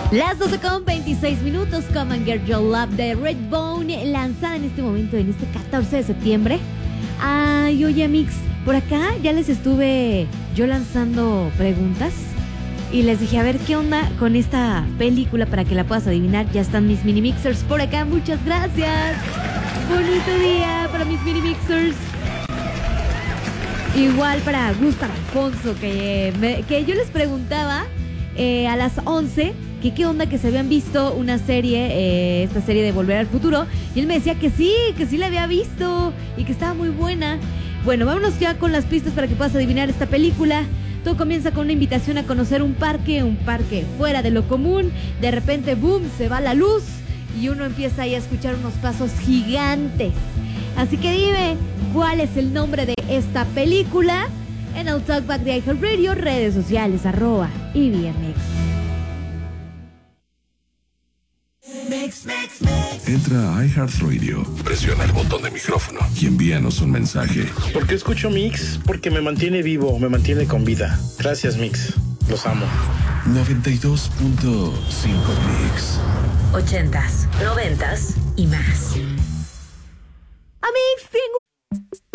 Las 12:26 Come and Get Your Love de Redbone, lanzada en este momento, en este 14 de septiembre. Ay, oye, Mix, por acá ya les estuve yo lanzando preguntas y les dije, a ver, ¿qué onda con esta película para que la puedas adivinar? Ya están mis mini mixers por acá, muchas gracias. Bonito día para mis mini mixers. Igual para Gustavo Alfonso, que yo les preguntaba a las 11 que qué onda que se habían visto una serie, esta serie de Volver al Futuro, y él me decía que sí la había visto y que estaba muy buena. Bueno, vámonos ya con las pistas para que puedas adivinar esta película. Todo comienza con una invitación a conocer un parque fuera de lo común. De repente, boom, se va la luz y uno empieza ahí a escuchar unos pasos gigantes. Así que dime, ¿cuál es el nombre de esta película? En el Talkback de iHeartRadio, redes sociales, @IBMX. Entra a iHeartRadio, presiona el botón de micrófono y envíanos un mensaje. ¿Por qué escucho Mix? Porque me mantiene vivo, me mantiene con vida. Gracias, Mix. Los amo. 92.5 Mix. 80s, 90s y más. Amix, tengo